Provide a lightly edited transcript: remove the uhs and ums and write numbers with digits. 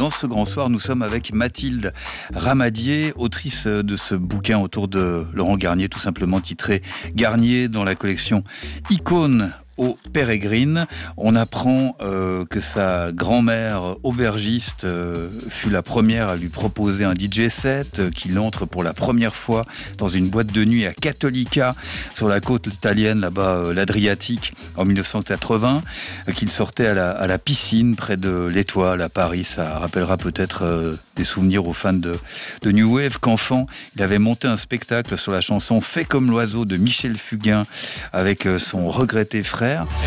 Dans ce grand soir, nous sommes avec Mathilde Ramadier, autrice de ce bouquin autour de Laurent Garnier, tout simplement titré Garnier dans la collection Icônes au Pérégrine. On apprend que sa grand-mère aubergiste fut la première à lui proposer un DJ set, qu'il entre pour la première fois dans une boîte de nuit à Cattolica sur la côte italienne, là-bas l'Adriatique, en 1980, qu'il sortait à la piscine près de l'Étoile à Paris. Ça rappellera peut-être des souvenirs aux fans de New Wave, qu'enfant il avait monté un spectacle sur la chanson Fais comme l'oiseau de Michel Fugain avec son regretté frère.